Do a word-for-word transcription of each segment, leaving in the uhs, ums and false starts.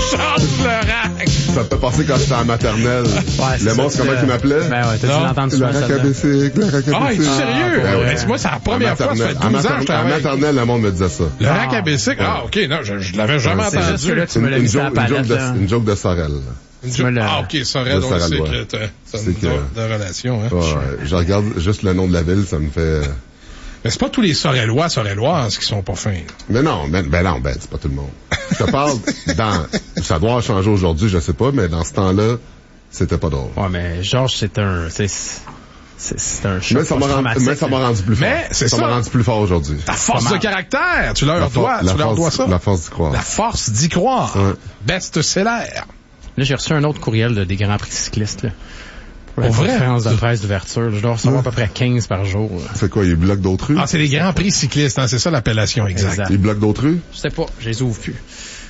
change le rack. Ça me fait penser quand j'étais en maternelle. Ouais, le monstre, comment il m'appelait? Ben ouais, t'as dû l'entendre Le souvent, rack à celle-là. bicycle, le rack à Ah, es-tu bicycle. sérieux? Ben ouais. Ben, moi, c'est la première En fois, ça fait maternelle- douze ans en que je mater- En travaille. maternelle, le monde me disait ça. Le rack à bicycle? Ah, OK, non, je, je l'avais jamais C'est entendu. juste que là, tu Une, me l'as une mis sur la joke, une joke palette, de, là. une joke de Sorel. Une Tu me joke- l'as- Ah, OK, Sorel, De on Sorel, sait ouais. que t'as t'as C'est une que- drôle de relation. Hein. Ouais, ouais. Je regarde juste le nom de la ville, ça me fait... Mais c'est pas tous les Sorellois, Sorelloises qui sont pas fins. Mais non, ben, ben non, ben, c'est pas tout le monde. Je te parle dans... Ça doit changer aujourd'hui, je sais pas, mais dans ce temps-là, c'était pas drôle. Ouais, mais Georges, c'est un... C'est, c'est, c'est un choc Mais ça m'a rendu, post-traumatique. mais ça m'a rendu plus fort. Mais c'est ça. ça. m'a rendu plus fort aujourd'hui. Ta force Pas de mal. caractère, tu leur La for- dois, la tu leur force- dois ça. La force d'y croire. La force d'y croire. Ouais. Best-seller. Là, j'ai reçu un autre courriel de, des Grands Prix cyclistes, là. Pour la Pour vrai? conférence de presse d'ouverture. Je dois recevoir à peu près quinze par jour. là. C'est quoi, il bloque d'autres rues? Ah, c'est les Grands Prix cyclistes, hein, c'est ça l'appellation exacte. Exact. Il bloque d'autres rues? Je sais pas, je les ouvre plus.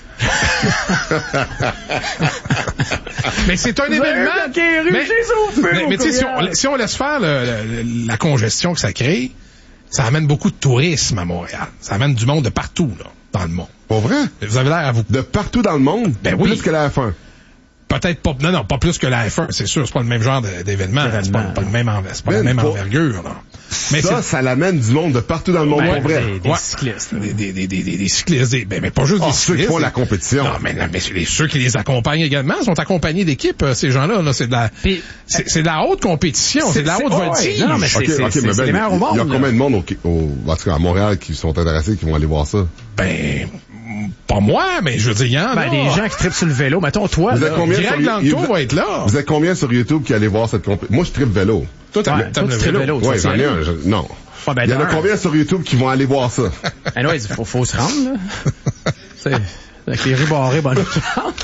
Mais c'est un événement. Mais, mais, mais tu sais, si on, si on laisse faire le- le- la congestion que ça crée, ça amène beaucoup de tourisme à Montréal. Ça amène du monde de partout, là, dans le monde. Pas vrai? Vous avez l'air à vous... De partout dans le monde? Ben oui. Plus que la F un. Peut-être pas... Non, non, pas plus que la F un, c'est sûr. C'est pas le même genre de- d'événement. C'est pas, pas le même, enver- c'est pas la Ben, même pas- envergure, là. Mais ça, ça l'amène du monde de partout dans le monde, Ben, pour vrai. des, des Ouais. cyclistes. Des, des, des, des, des, des cyclistes, des, ben, mais pas juste Ah, des ceux qui cyclistes. font la compétition. Non, mais, non, mais c'est les, ceux qui les accompagnent également sont accompagnés d'équipes, euh, ces gens-là. Là, c'est de la, Puis, c'est, c'est de la haute compétition, c'est, de la c'est- haute ouais, voltige. non, non, mais Ok, c'est- c'est- ok, c'est- mais c'est ben, les meilleurs au monde, il y a là. combien de monde au, au, en tout cas, à Montréal qui sont intéressés, qui vont aller voir ça? Ben, pas moi, mais je veux dire, il y en a. Ben, des gens qui trippent sur le vélo. Mettons, toi, Vous là. êtes combien Greg sur Danto vous- va être là. Vous êtes combien sur YouTube qui allez voir cette compétition? Moi, je trippe vélo. Toi, t'aimes, Ouais, t'aimes toi, le tu tripes vélo. vélo. Ouais, ça, j'en ai c'est- un. je- non. Ah, ben, Il y en a d'un. combien sur YouTube qui vont aller voir ça? Ben ouais, il faut, faut se rendre, là. C'est, avec les rues barrées, bonne chance.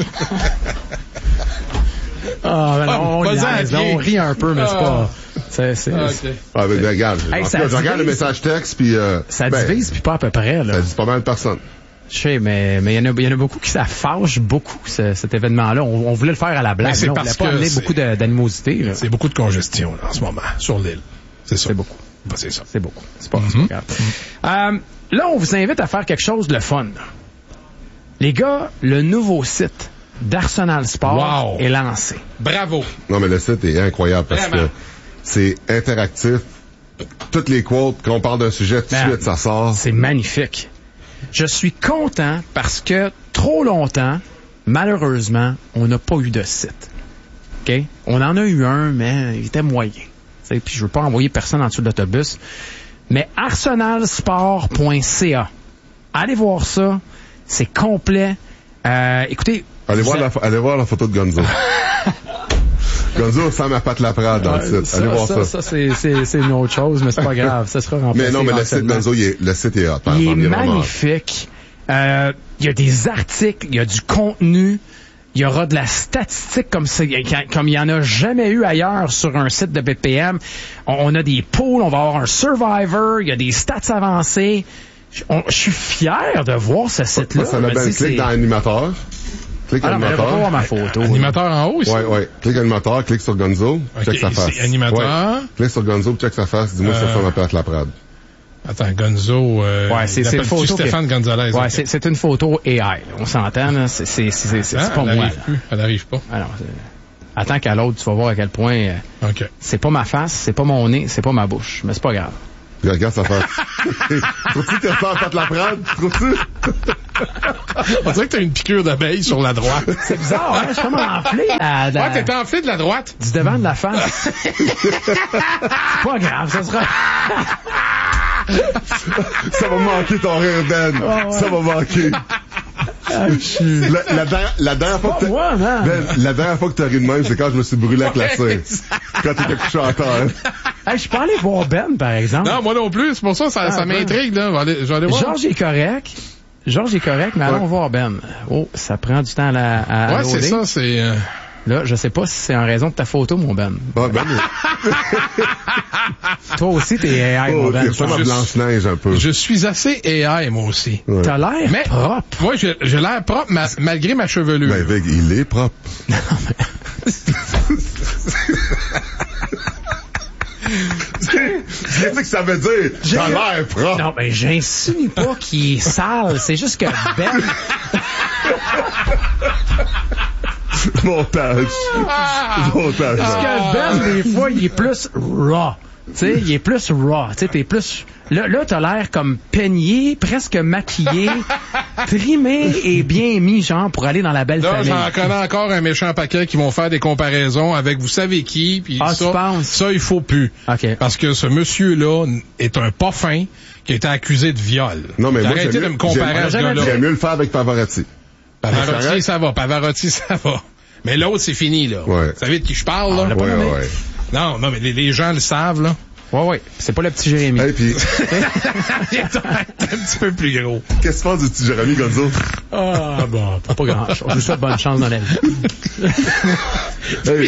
Ah, ben Ah, non, on, vas-y, niaise, là, ok. on rit un peu, mais c'est Ah. pas... C'est, c'est, Ah, c'est- ok. Ah, ben, ben, regarde. Hey, en ça tout cas, je regarde le divise. message texte, puis... Euh, ça ben, divise, puis pas à peu près, là. Ça dit pas mal de personnes. Je sais, mais mais il y en a il y en a beaucoup qui ça fâche beaucoup ce- cet événement-là. On, on voulait le faire à la blague, Mais c'est là, on parce voulait pas que amener c'est- beaucoup de- d'animosité. Là. C'est beaucoup de congestion, là, en ce moment, sur l'île. C'est ça. C'est beaucoup. Ben, c'est ça. C'est beaucoup. C'est pas, c'est pas grave. Euh, là, on vous invite à faire quelque chose de le fun. là. Les gars, le nouveau site d'Arsenal Sport Wow. est lancé. Bravo. Non, mais le site est incroyable parce Vraiment. que c'est interactif. Toutes les quotes, quand on parle d'un sujet, tout de Man, suite, ça sort. C'est magnifique. Je suis content parce que trop longtemps, malheureusement, on n'a pas eu de site. OK? On en a eu un, mais il était moyen. T'sais, puis je veux pas envoyer personne en dessous de l'autobus. Mais arsenal sport point c a. Allez voir ça. C'est complet. Euh, écoutez. Allez vous voir, êtes- la, allez voir la photo de Gonzo. Gonzo sans ma patte Laprade dans Ouais, le site. Allez voir ça. Ça, ça c'est, c'est, c'est une autre chose, mais c'est pas grave. Ça sera remplacé Mais non, mais le site éventuellement. Gonzo, il est, le site est hot. par Il est exemple, il est vraiment hot. magnifique. Euh, il y a des articles, il y a du contenu, il y aura de la statistique comme ça, comme il y en a jamais eu ailleurs sur un site de B P M. On, on a des pools, on va avoir un Survivor, il y a des stats avancées. Je, on- je suis fier de voir ce site-là. Moi, ça Je m'a me bien. dis, Clique c'est- dans animateur. Clique Ah non, mais là, va pas voir animateur. ma photo. Animateur en haut, ici. Ouais, ouais. Clique animateur, clique sur Gonzo, Ok, check sa ici, face. animateur. Ouais. Clique sur Gonzo, check sa face. Dis-moi si Euh, ça ressemble à Pat Laprade. Attends, Gonzo, euh, Ouais, c'est, il c'est une appelle-tu photo. Stéphane que- Gonzalez. Ouais, ok. c'est, c'est une photo A I. là. On s'entend, là. C'est, c'est, c'est, c'est, c'est Hein, pas elle moi. arrive là. plus. Elle arrive pas. Ah non, c'est- attends qu'à l'autre, tu vas voir à quel point euh, OK. c'est pas ma face, c'est pas mon nez, c'est pas ma bouche. Mais c'est pas grave. Puis regarde sa face. Trouves-tu que ça à Pat Laprade? Trouves-tu? On dirait que t'as une piqûre d'abeille sur la droite. C'est bizarre, hein? Je suis comme enflé la, la- Ouais, t'es enflé de la droite. du devant de la face. C'est pas grave, ça sera... Ça va manquer ton rire, Ben. Ça va manquer. La, la, dernière- la dernière fois que Pas moi, man. Ben, la dernière fois que t'as ri de même, c'est quand je me suis brûlé avec la cire. Quand t'étais couché en terre. Hey, je peux aller voir Ben, par exemple. Non, moi non plus. C'est pour ça, ça, Ah, ça ben. m'intrigue, là. Je vais aller, je vais aller voir. Georges est correct. Georges est correct, mais allons Ouais. voir Ben. Oh, ça prend du temps à, la- à Ouais, c'est loader. ça, c'est... euh, Là, je sais pas si c'est en raison de ta photo, mon Ben. Ah, Ben, Toi aussi, t'es A I, mon oh, Ben. t'es comme Blanche-Neige un peu. Je suis assez A I, moi aussi. Ouais. T'as l'air Mais, propre. moi, j'ai j'ai l'air propre ma- malgré ma chevelure. Ben, Vic, il est propre. Qu'est-ce que ça veut dire? T'as l'air propre. Non, mais j'insinue pas qu'il est sale. C'est juste que Ben... Montage. Montage. Parce que Ben, des fois, il est plus raw. Tu sais, il est plus raw. Tu sais, t'es plus... Là, là, t'as l'air comme peigné, presque maquillé, trimé et bien mis, genre, pour aller dans la belle là, famille. Là, j'en connais encore un méchant paquet qui vont faire des comparaisons avec vous savez qui, puis ah, ça, tu penses? ça, il faut plus. Okay. Parce que ce monsieur-là est un pas fin qui a été accusé de viol. Non, mais moi, arrêtez de me comparer à ce gars-là. J'aime mieux le faire avec Pavarotti. Pavarotti, ça va. Pavarotti, ça va. Mais l'autre, c'est fini, là. Ouais. Vous savez de qui je parle, là? Ah, ouais, ouais, ouais. Non, non, mais les, les gens le savent, là. Ouais, ouais. C'est pas le petit Jérémy. Hey, puis... il est un petit peu plus gros. Qu'est-ce que tu penses du petit Jérémy Gonzo? Ah, bon, pas, pas grand-chose. Je vous souhaite bonne chance dans la vie. Hey.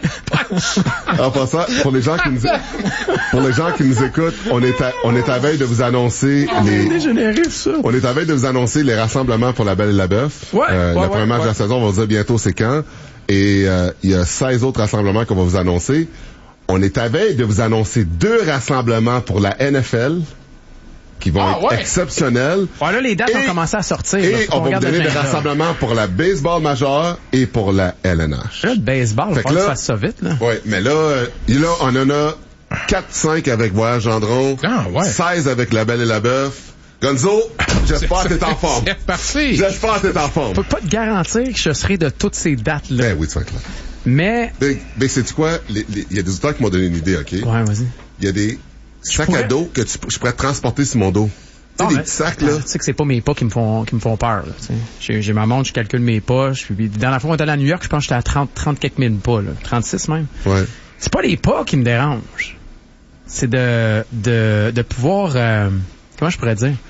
En passant, pour les gens qui nous, pour les gens qui nous écoutent, on est à, on est à veille de vous annoncer les, dégénéré, ça. on est à veille de vous annoncer les rassemblements pour la Belle et la Bœuf. Ouais, euh, ouais, le premier ouais, match ouais. de la saison, on va vous dire bientôt c'est quand. Et, euh, il y a seize autres rassemblements qu'on va vous annoncer. On est à veille de vous annoncer deux rassemblements pour la N F L qui vont ah, être ouais. exceptionnels. Ouais, là, les dates et, ont commencé à sortir. Et là, on va vous donner des rassemblements pour la baseball major et pour la L N H. Là, le baseball, il faut que tu fasses ça vite, là. Oui, mais là, euh, là, on en a quatre cinq avec Voyage Gendron, ah, ouais. seize avec La Belle et la Bœuf. Gonzo, j'espère que t'es en forme. C'est parti. J'espère que t'es en forme. Je peux pas te garantir que je serai de toutes ces dates-là. Ben oui, tu vas être là. Mais... Ben, ben sais-tu quoi? Il y a des auditeurs qui m'ont donné une idée, OK? Ouais, vas-y. Il y a des sacs pourrais... à dos que tu, je pourrais transporter sur mon dos. Tu sais, des petits sacs, là. Tu sais que c'est pas mes pas qui me font, qui me font peur, là. J'ai, j'ai ma montre, je calcule mes pas. Je suis, dans la fois, on est allé à New York, je pense que j'étais à trente, trente quelques mille pas, là. trente-six même. Ouais. C'est pas les pas qui me dérangent. C'est de, de, de pouvoir, euh, comment je pourrais dire?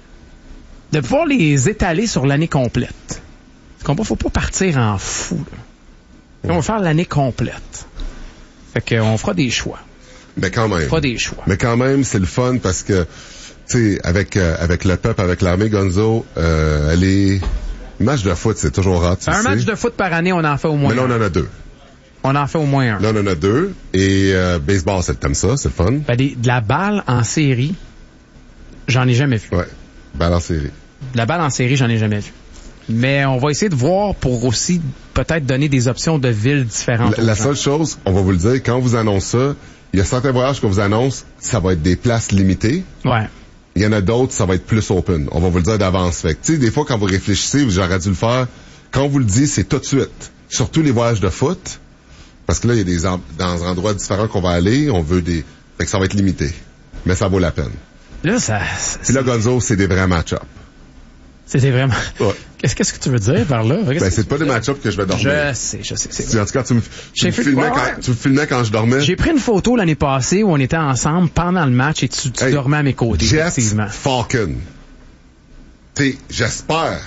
De pouvoir les étaler sur l'année complète. Faut pas, faut pas partir en fou, là. On va faire l'année complète. Fait qu'on fera des choix. Mais quand même. On fera des choix. Mais quand même, c'est le fun parce que, tu sais, avec, euh, avec le peuple, avec l'armée Gonzo, euh, les matchs de foot, c'est toujours rare, tu Un sais. match de foot par année, on en fait au moins Mais là, un. on en a deux. On en fait au moins un. Là, on en a deux. Et euh, baseball, c'est comme ça, c'est le fun. Ben, des, de la balle en série, j'en ai jamais vu. Ouais. Balle en série. De la balle en série, j'en ai jamais vu. Mais on va essayer de voir pour aussi peut-être donner des options de villes différentes. La, la seule chose, on va vous le dire, quand on vous annonce ça, il y a certains voyages qu'on vous annonce, ça va être des places limitées. Ouais. Il y en a d'autres, ça va être plus open. On va vous le dire d'avance. Fait que, tu sais, des fois, quand vous réfléchissez, j'aurais dû le faire, quand on vous le dit, c'est tout de suite. Surtout les voyages de foot. Parce que là, il y a des en, dans des endroits différents qu'on va aller, on veut des, fait que ça va être limité. Mais ça vaut la peine. Là, ça, Puis là, Gonzo, c'est des vrais match-ups. C'était vraiment... Ouais. Qu'est-ce, qu'est-ce que tu veux dire par là? Ben, c'est pas des match-ups que je vais dormir. Je sais, je sais. C'est vrai. En tout cas, tu me, tu me, filmais, ouais, quand, ouais. tu me filmais quand je dormais. J'ai pris une photo l'année passée où on était ensemble pendant le match et tu, tu hey, dormais à mes côtés. Jets effectivement. Falcon. T'sais, j'espère.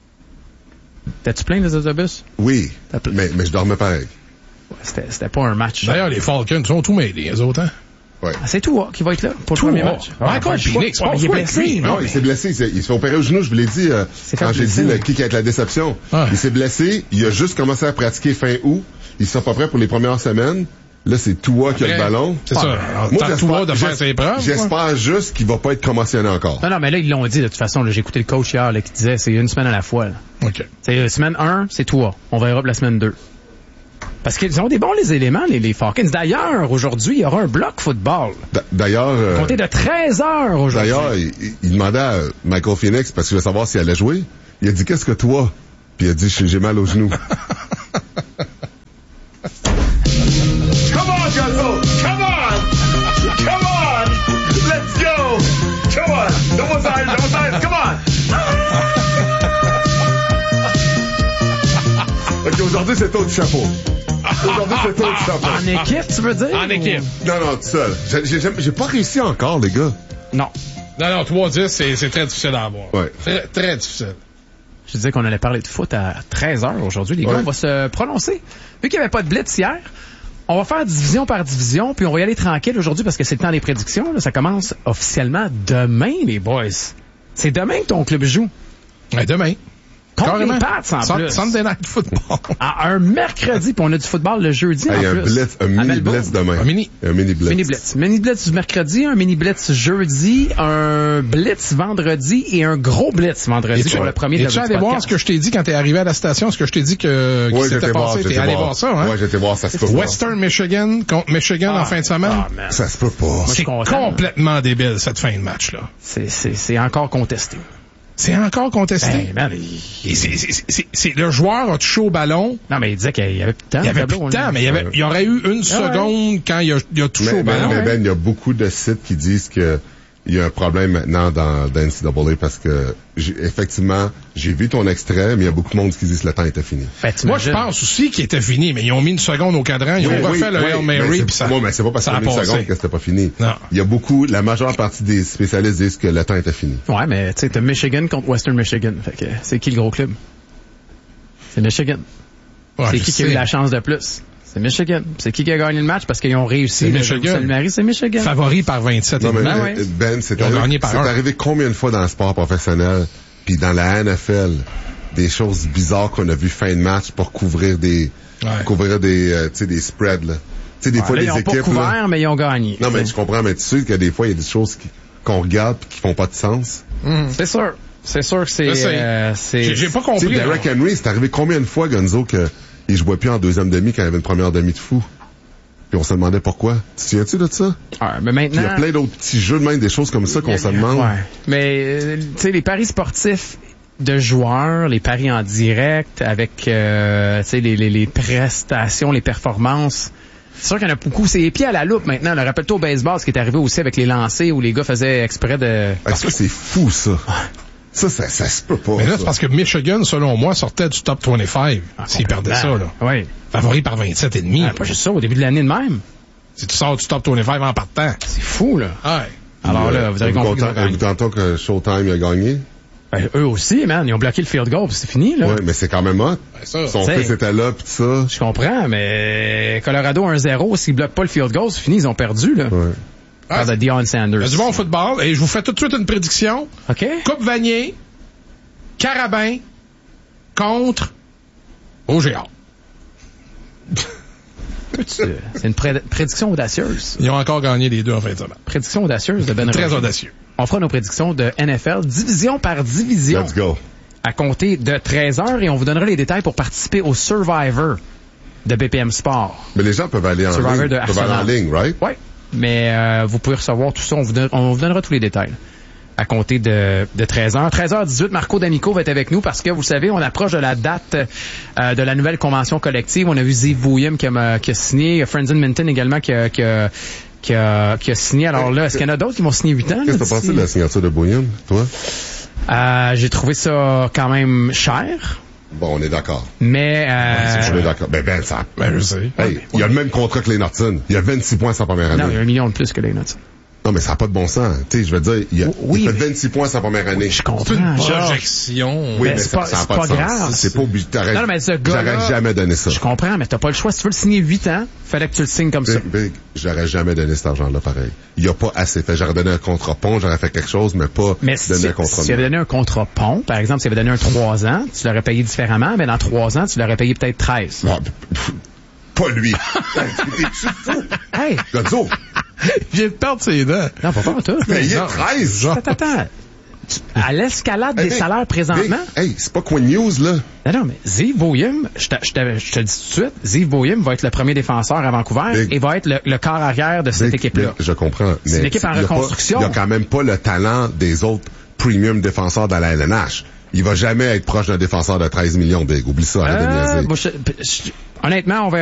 T'as-tu plein des autobus? Oui, mais, mais je dormais pareil. Ouais, c'était, c'était pas un match. D'ailleurs, les Falcons sont tous mêlés, les autres, hein? Ouais. Ah, c'est Tua qui va être là pour le premier match. Ah, encore Phoenix. Il est blessé. Non, il s'est blessé. Il s'est, il s'est opéré au genou, je vous l'ai dit, euh, quand j'ai dit le qui qui a été la déception. Ah. Il s'est blessé. Il a juste commencé à pratiquer fin août. Il sera pas prêt pour les premières semaines. Là, c'est Tua qui a le ballon. C'est ah, ça. Alors, moi, Tua de faire ses preuves. J'espère juste qu'il va pas être commotionné encore. Non, non, mais là, ils l'ont dit, de toute façon. Là, j'ai écouté le coach hier là, qui disait c'est une semaine à la fois. Là. OK. C'est la semaine un, c'est Tua. On verra pour la semaine deux. Parce qu'ils ont des bons les éléments, les, les Falcons. D'ailleurs, aujourd'hui, il y aura un bloc football. D'ailleurs... Euh, compté de treize heures aujourd'hui. D'ailleurs, il, il demandait à Michael Phoenix, parce qu'il voulait savoir s'il allait jouer, il a dit « Qu'est-ce que toi? » Puis il a dit « J'ai mal au genou. » Come on, Gonzo! Come on! Come on! Let's go! Come on! Double size, double size, come on! OK, aujourd'hui, c'est toi du chapeau. Aujourd'hui, c'est toi du chapeau. En équipe, tu veux dire? En équipe. Non, non, tout seul. J'ai, j'ai, j'ai pas réussi encore, les gars. Non. Non, non, trois dix, c'est, c'est très difficile à avoir. Ouais. Très, très difficile. Je disais qu'on allait parler de foot à treize heures aujourd'hui. Les ouais. gars, on va se prononcer. Vu qu'il n'y avait pas de blitz hier, on va faire division par division, puis on va y aller tranquille aujourd'hui parce que c'est le temps des prédictions. Là. Ça commence officiellement demain, les boys. C'est demain que ton club joue. Ouais, demain. Contre Carrément. les Pats, en plus. Sunday Night Football. À un mercredi, puis on a du football le jeudi, Hey, en un plus. blitz, un À mini Melbourne. blitz demain. Un mini. Un mini blitz. Mini blitz. Mini blitz du mercredi, un mini blitz jeudi, un blitz vendredi et un gros blitz vendredi Et pour le premier de et la tu es allé voir ce que je t'ai dit quand t'es arrivé à la station, ce que je t'ai dit que, qui Ouais, s'était j'étais voir, passé. T'es j'étais allé voir. voir ça, hein? Ouais, j'étais voir, ça se peut pas. Western Michigan contre Michigan Ah, en fin de semaine. ah, man. Ça se peut pas. je suis C'est content. complètement débile, cette fin de match-là. C'est, c'est, c'est encore contesté. C'est encore contesté. Hey, man, il... Et c'est, c'est, c'est, c'est, le joueur a touché au ballon. Non, mais il disait qu'il y avait plus de temps. Il y avait le plus de tableau, temps, hein. mais il y avait, il y aurait eu une seconde quand il a, il a touché Mais, au mais, ballon. mais Ben, il y a beaucoup de sites qui disent que il y a un problème maintenant dans, dans N C A A parce que, j'ai, effectivement, j'ai vu ton extrait, mais il y a beaucoup de monde qui disent que le temps était fini. Ben, Moi, je pense aussi qu'il était fini, mais ils ont mis une seconde au cadran, ils Oui, ont refait oui, le oui, Hail mais Mary, c'est- puis ça, ouais, mais c'est pas parce ça qu'on a a mis une passé. seconde que c'était pas fini. Non. Il y a beaucoup, la majeure partie des spécialistes disent que le temps était fini. Ouais, mais tu sais, t'as Michigan contre Western Michigan. Fait que c'est qui le gros club? C'est Michigan. Ouais, c'est je qui qui a eu sais. la chance de plus? C'est Michigan. C'est qui qui a gagné le match parce qu'ils ont réussi C'est le Michigan. Jérusalem-Marie? C'est Michigan. Favori par vingt-sept Non, mais, et demi. Ben ouais. euh, Ben, c'est Ils ont arrivé, gagné par c'est un. arrivé combien de fois dans le sport professionnel, puis dans la N F L, des choses bizarres qu'on a vu fin de match pour couvrir des, Ouais. couvrir des, euh, tu sais, des spreads, là. Tu sais, des Ouais, fois, là, les ils ont équipes, pas couvert, là. mais ils ont gagné. Non, mais C'est- je comprends, mais tu sais que des fois, il y a des choses qui, qu'on regarde pis qui font pas de sens. C'est sûr. C'est sûr que c'est... Je sais. euh, c'est- J'ai, j'ai pas Tu sais, compris. Derrick là. Henry, c'est arrivé combien de fois, Gonzo, que il jouait plus en deuxième demi quand il avait une première demi de fou? Puis on se demandait pourquoi. Tu te souviens-tu de ça? Ah, mais Puis maintenant... il y a plein d'autres petits jeux de même, des choses comme ça qu'on se demande. Ouais. Mais, euh, tu sais, les paris sportifs de joueurs, les paris en direct avec, euh, tu sais, les, les, les prestations, les performances... C'est sûr qu'il y en a beaucoup. C'est les pieds à la loupe maintenant. Le rappelle-toi au baseball, ce qui est arrivé aussi avec les lancers où les gars faisaient exprès de... Ah, ça, c'est fou, ça. Ça, ça, ça se peut pas. Mais là, ça. c'est parce que Michigan, selon moi, sortait du top vingt-cinq Ah, s'ils perdaient ça, là. Oui. Favori par vingt-sept et demi. Ah, pas juste ça, au début de l'année de même. Si tu sors du top vingt-cinq en partant. C'est fou, là. Ouais. Alors là, vous avez Êtes-vous compris qu'ils ont content, gagné. êtes-vous content que Showtime a gagné? Ben, eux aussi, man, ils ont bloqué le field goal, puis c'est fini, là. Ouais, mais c'est quand même hot. Ben, ça, Son T'sais. fils était là, pis tout ça. Je comprends, mais Colorado un zéro, s'ils bloquent pas le field goal, c'est fini, ils ont perdu, là. Ouais. Par de Deion Sanders. il y a du bon football. Et je vous fais tout de suite une prédiction. OK? Coupe Vanier, Carabin, contre O G A. C'est une pré- prédiction audacieuse. Ils ont encore gagné les deux en fin de semaine. Prédiction audacieuse de Ben Très Roger. audacieux. On fera nos prédictions de N F L, division par division, Let's go. à compter de treize heures, et on vous donnera les détails pour participer au Survivor de B P M Sport. Mais les gens peuvent aller en Survivor ligne. de Peuvent aller en Arsenal. ligne, right? Oui, mais euh, vous pouvez recevoir tout ça. On vous, donne- on vous donnera tous les détails à compter de, de treize heures. treize heures dix-huit, Marco D'Amico va être avec nous parce que, vous savez, on approche de la date euh, de la nouvelle convention collective. On a vu Ziv Bouillem qui a, qui a signé, Frenzon Minton également qui a, qui a, qui a, qui a signé. Alors là, est-ce qu'il y en a d'autres qui vont signer huit ans? Qu'est-ce que là, t'as pensé d'ici? de la signature de Bouillon, toi? Euh, j'ai trouvé ça quand même cher, Bon, on est d'accord. mais... Euh, On est d'accord. Ben, ben, ça. Ben, je sais. Hey, il y a le même contrat que les Norton. Il y a vingt-six points sa première année. non, il y a un million de plus que les notes. Non, mais ça n'a pas de bon sens. Tu sais, je veux dire, il, a, Oui, il fait mais- vingt-six points sa première année. Je C'est comprends, une Georges. projection. Oui, Mais mais c'est ça pas- ça n'a c'est pas, pas de sens. grave. C'est pas obligé. T'arrêtes- Non, non, mais ce gars-là- J'aurais jamais donné ça. Je comprends, mais t'as pas le choix. Si tu veux le signer huit ans, fallait que tu le signes comme ça. Big, big, j'aurais jamais donné cet argent-là pareil. Il n'y a pas assez fait. J'aurais donné un contrat pont, j'aurais fait quelque chose, mais pas Mais si, donné un contrat si tu avais donné un contrat pont, par exemple, si tu avais donné un trois ans, tu l'aurais payé différemment, mais dans trois ans, tu l'aurais payé peut-être treize. Non, pff, pas lui. T'es-tu fou? Hey! Gonzo, Il vient de perdre ses dents. Non, pas pas tout. payé genre, treize. genre. Attends, attends. Tu- À l'escalade Hey, des Big, salaires présentement. Big, hey, c'est pas Queen News, là. Non, non, mais Ziv Bouillem, je te, je te- je te le dis tout de suite, Ziv Bouillem va être le premier défenseur à Vancouver Big. et va être le, le corps arrière de cette Big, équipe-là. Big, je comprends. C'est mais une équipe en il y a pas- reconstruction. Il y a quand même pas le talent des autres premium défenseurs dans la L N H. Il va jamais être proche d'un défenseur de treize millions, Big. Oublie ça, arrête de Euh, niaiser. moi, je- je- honnêtement, on va